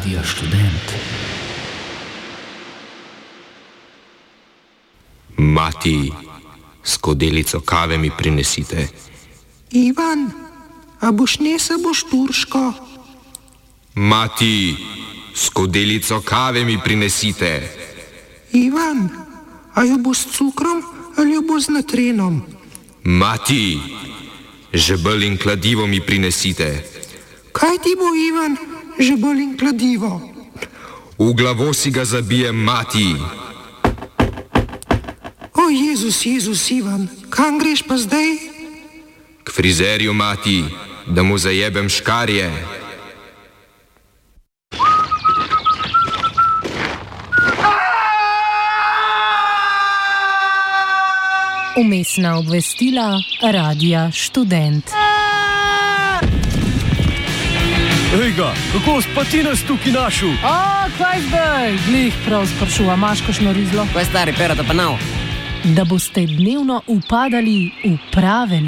Radio Študent. Mati, skodelico kave mi prinesite. Ivan, a boš nesel boš turško? Mati, skodelico kave mi prinesite. Ivan, a jo bo s cukrom ali jo bo z natrenom? Mati, žebelj in kladivo mi prinesite. Kaj ti bo, Ivan, žebelj in kladivo? V glavo si ga zabijem, mati. O, Jezus, Ivan, kam greš pa zdaj? K frizerju, mati, da mu zajebem škarje. Vmesna obvestila Radia Študent. Ejga, kako spati nas tukaj našel? Kaj zdaj? Glih prav sprašuva, imaš kakšno rizlo? Kaj stari, perata pa nav? Da boste dnevno upadali v prave